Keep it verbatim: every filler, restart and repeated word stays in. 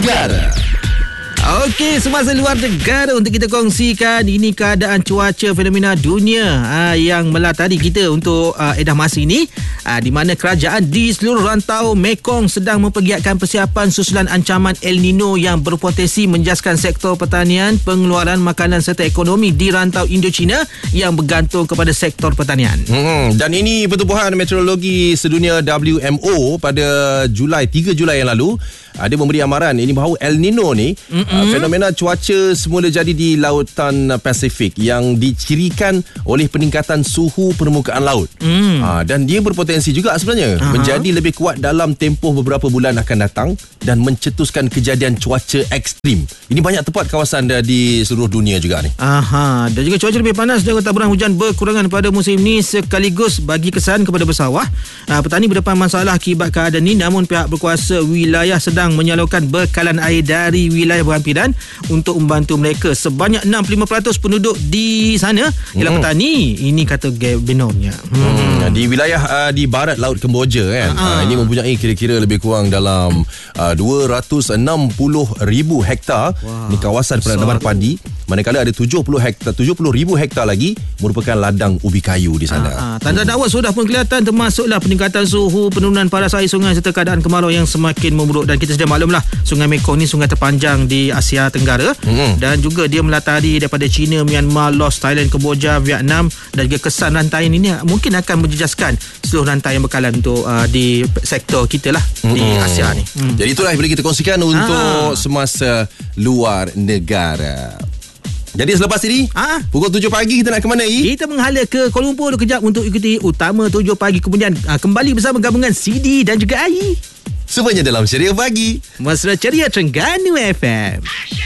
Negara. Okey, semasa luar negara untuk kita kongsikan ini keadaan cuaca fenomena dunia aa, yang melatari kita untuk aa, edah masa ini, aa, di mana kerajaan di seluruh rantau Mekong sedang mempergiatkan persiapan susulan ancaman El Nino yang berpotensi menjaskan sektor pertanian, pengeluaran makanan serta ekonomi di rantau Indochina yang bergantung kepada sektor pertanian. Hmm, dan ini Pertubuhan Meteorologi Sedunia W M O pada Julai tiga Julai yang lalu ada memberi amaran ini bahawa El Nino ni uh, fenomena cuaca semula jadi di lautan Pasifik yang dicirikan oleh peningkatan suhu permukaan laut. Mm. Uh, dan dia berpotensi juga sebenarnya uh-huh. menjadi lebih kuat dalam tempoh beberapa bulan akan datang dan mencetuskan kejadian cuaca ekstrim. Ini banyak tempat kawasan di seluruh dunia juga ni. Aha, dan juga cuaca lebih panas dan taburan hujan berkurangan pada musim ni sekaligus bagi kesan kepada bersawah. Uh, petani berdepan masalah akibat keadaan ini, namun pihak berkuasa wilayah sedang menyalurkan bekalan air dari wilayah berhampiran untuk membantu mereka. Sebanyak enam puluh lima peratus penduduk di sana ialah hmm. petani. Ini kata Genomnya. Hmm. Hmm. Di wilayah uh, di barat Laut Kemboja kan. Uh, ini mempunyai kira-kira lebih kurang dalam uh, dua ratus enam puluh ribu hektar. Wow. Ini kawasan penanaman padi. Manakala ada tujuh puluh hektar, tujuh puluh ribu hektar lagi merupakan ladang ubi kayu di sana. Uh, uh. Tanda dakwa sudah pun kelihatan, termasuklah peningkatan suhu, penurunan paras air sungai serta keadaan kemarau yang semakin memburuk. Dan kita sudah maklumlah, Sungai Mekong ni sungai terpanjang di Asia Tenggara mm-hmm. dan juga dia melatari daripada China, Myanmar, Laos, Thailand, Kemboja, Vietnam, dan juga kesan rantai ini mungkin akan menjejaskan seluruh rantai yang bekalan untuk uh, di sektor kita lah mm-hmm. di Asia ni. Mm. Jadi itulah yang boleh kita kongsikan untuk ah. semasa luar negara. Jadi selepas ini ha? pukul tujuh pagi kita nak ke mana, I? Kita menghala ke Kuala Lumpur kejap untuk ikuti Utama tujuh pagi. Kemudian uh, kembali bersama gabungan C D dan juga A I. Semuanya dalam Ceria Pagi, Mesra Ceria Terengganu F M.